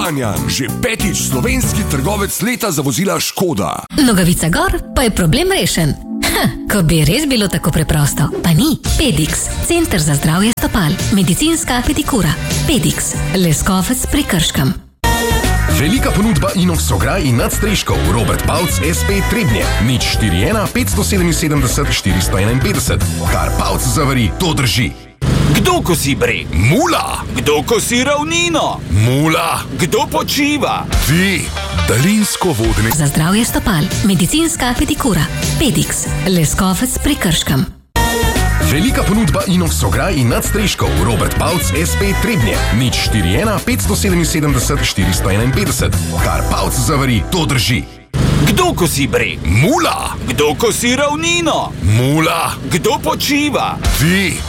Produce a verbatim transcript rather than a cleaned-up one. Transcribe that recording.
Kranjan, že petič slovenski trgovec leta za vozila Škoda. Nogavica gor, pa je problem rešen. Ha, ko bi res bilo tako preprosto, pa ni. Pedix, center za zdravje stopal, medicinska pedikura. Pedix, Leskovec pri Krškem. Velika ponudba Inox ograj in nadstreškov. Robert Pavc es pe Trebnje. Nič štiri ena pet sedem sedem štiri ena pet. Kar Pavc zavari, to drži. Kdo kosi breg? Mula! Kdo kosi ravnino? Mula! Kdo počiva? Ti! Daljinsko vodenje. Za zdravje stopal, medicinska pedikura. Pedix, Leskovec pri Krškem. Velika ponudba Inox ograj in nadstreškov. Robert Pavc es pe Trebnje. Nič štiri ena pet sedem sedem štiri ena pet. Kar Pavc zavari, to drži. Kdo kosi breg? Mula! Kdo kosi ravnino? Mula! Kdo počiva? Ti!